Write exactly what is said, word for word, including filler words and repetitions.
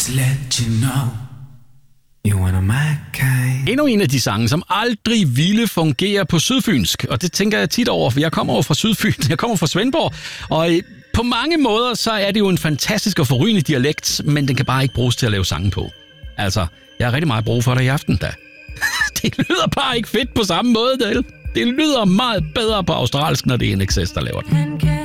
Just let you know you one of my kind. Endnu en af de sange, som aldrig ville fungere på sydfynsk, og det tænker jeg tit over, for jeg kommer over fra Sydfyn, jeg kommer fra Svendborg, og på mange måder, så er det jo en fantastisk og forrygende dialekt, men den kan bare ikke bruges til at lave sange på. Altså, jeg har rigtig meget brug for det i aften, da. Det lyder bare ikke fedt på samme måde, Del. Det lyder meget bedre på australsk, når det er N X S, der laver den.